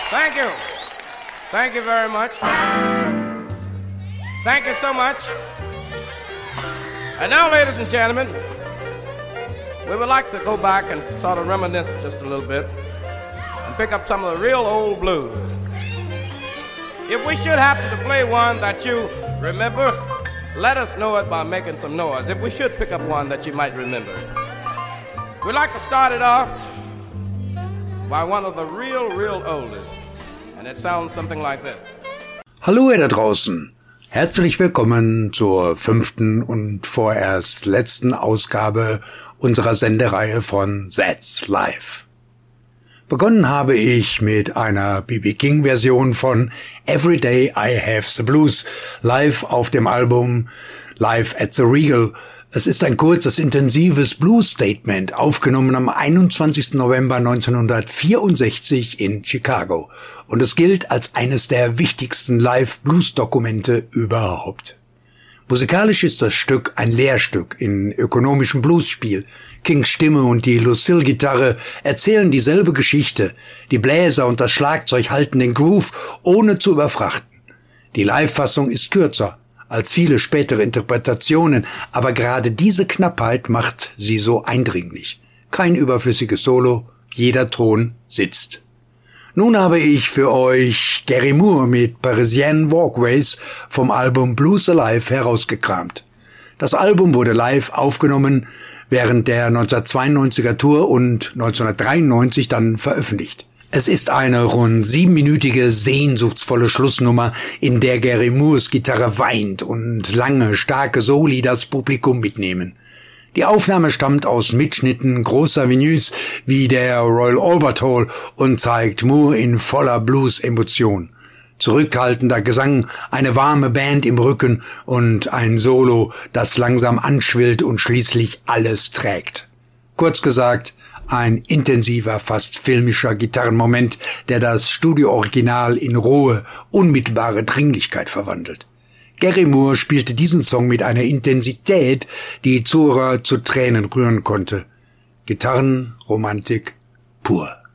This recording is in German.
Thank you. Thank you very much. Thank you so much. And now, ladies and gentlemen, we would like to go back and sort of reminisce just a little bit and pick up some of the real old blues. If we should happen to play one that you remember, let us know it by making some noise. If we should pick up one that you might remember. We'd like to start it off by one of the real oldest. And it sounds something like this. Hallo ihr da draußen. Herzlich willkommen zur 5. und vorerst letzten Ausgabe unserer Sendereihe von That's Live. Begonnen habe ich mit einer B.B. King-Version von Every Day I Have the Blues, live auf dem Album Live at the Regal. Es ist ein kurzes, intensives Blues-Statement, aufgenommen am 21. November 1964 in Chicago. Und es gilt als eines der wichtigsten Live-Blues-Dokumente überhaupt. Musikalisch ist das Stück ein Lehrstück in ökonomischem Bluesspiel. Kings Stimme und die Lucille-Gitarre erzählen dieselbe Geschichte. Die Bläser und das Schlagzeug halten den Groove, ohne zu überfrachten. Die Live-Fassung ist kürzer als viele spätere Interpretationen, aber gerade diese Knappheit macht sie so eindringlich. Kein überflüssiges Solo, jeder Ton sitzt. Nun habe ich für euch Gary Moore mit Parisienne Walkways vom Album Blues Alive herausgekramt. Das Album wurde live aufgenommen während der 1992er Tour und 1993 dann veröffentlicht. Es ist eine rund 7-minütige, sehnsuchtsvolle Schlussnummer, in der Gary Moores Gitarre weint und lange, starke Soli das Publikum mitnehmen. Die Aufnahme stammt aus Mitschnitten großer Venues wie der Royal Albert Hall und zeigt Moore in voller Blues-Emotion. Zurückhaltender Gesang, eine warme Band im Rücken und ein Solo, das langsam anschwillt und schließlich alles trägt. Kurz gesagt, ein intensiver, fast filmischer Gitarrenmoment, der das Studio-Original in rohe, unmittelbare Dringlichkeit verwandelt. Gary Moore spielte diesen Song mit einer Intensität, die Zuhörer zu Tränen rühren konnte. Gitarrenromantik pur.